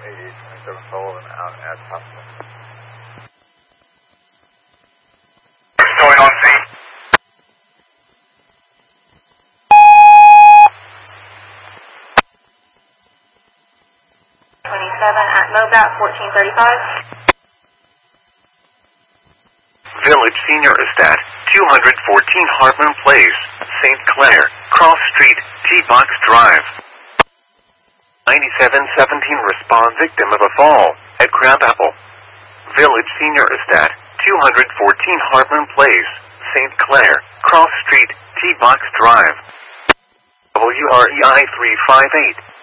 27 Sullivan out at hospital. What's going on scene? At MoDOT 1435. Village Senior Estate, 214 Hartman Place, St. Clair, Cross Street, T-Box Drive. 9717 respond victim of a fall at Crabapple. Village Senior Estate, 214 Hartman Place, St. Clair, Cross Street, T-Box Drive. WREI 358.